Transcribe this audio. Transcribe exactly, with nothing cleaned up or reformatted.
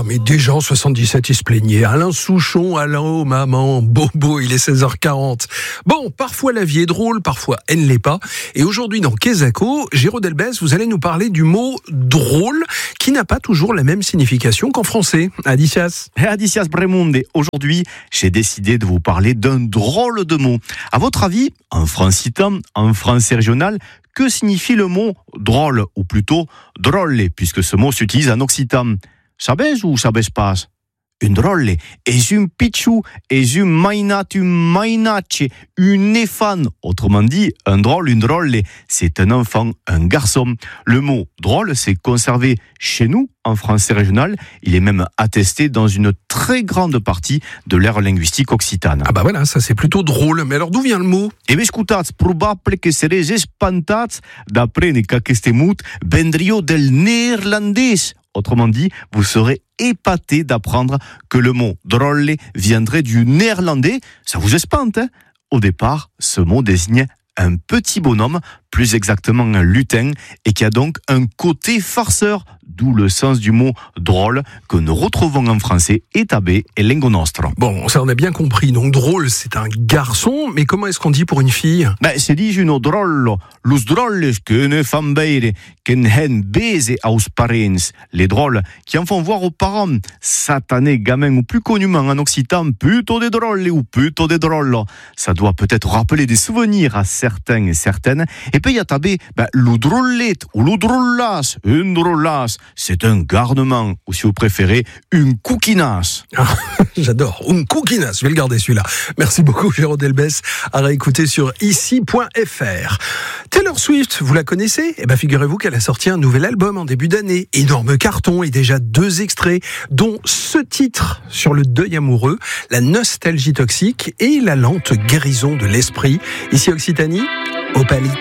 mais déjà en soixante-dix-sept, il se plaignait. Alain Souchon, allô, maman, bobo, il est seize heures quarante. Bon, parfois la vie est drôle, parfois elle ne l'est pas. Et aujourd'hui, dans Kezako, Géraud Delbès, vous allez nous parler du mot drôle, qui n'a pas toujours la même signification qu'en français. Adicias. Adicias Bremonde. Aujourd'hui, j'ai décidé de vous parler d'un drôle de mot. À votre avis, en francitan, en français régional, que signifie le mot drôle, ou plutôt drôle, puisque ce mot s'utilise en occitan? Sabes ou sabes pas? Un drôle est un pichou, est un mainat, un mainache, un éphane. Autrement dit, un drôle, une drôle, c'est un enfant, un garçon. Le mot drôle s'est conservé chez nous, en français régional. Il est même attesté dans une très grande partie de l'ère linguistique occitane. Ah bah voilà, ça c'est plutôt drôle. Mais alors d'où vient le mot? Eh bien, écoutez, probable que serez espantats d'après qu'aqueste mot vendrio del néerlandais. Autrement dit, vous serez épaté d'apprendre que le mot drôle viendrait du néerlandais. Ça vous espante, hein? Au départ, ce mot désignait un petit bonhomme, plus exactement un lutin, et qui a donc un côté farceur, d'où le sens du mot drôle que nous retrouvons en français etabé et lingo nostro. Bon, ça on a bien compris. Donc drôle, c'est un garçon, mais comment est-ce qu'on dit pour une fille? Ben, c'est dit uno drollo, los drolles que ne fan beire, qu'en hen bese aus parens. Les drôles qui en font voir aux parents, satanés gamins ou plus connument en occitan, plutôt des drôles ou plutôt des drôles. Ça doit peut-être rappeler des souvenirs à certains et certaines. Et puis il y a tabé, ben, le drôlette ou le drôlas, une drôlas. C'est un garnement, ou si vous préférez, une coquinasse. Ah, j'adore, une coquinasse, je vais le garder celui-là. Merci beaucoup Géraud Delbès, à réécouter sur ici point f r. Taylor Swift, vous la connaissez? Eh bien figurez-vous qu'elle a sorti un nouvel album en début d'année. Énorme carton et déjà deux extraits, dont ce titre sur le deuil amoureux, la nostalgie toxique et la lente guérison de l'esprit. Ici Occitanie, Opalie.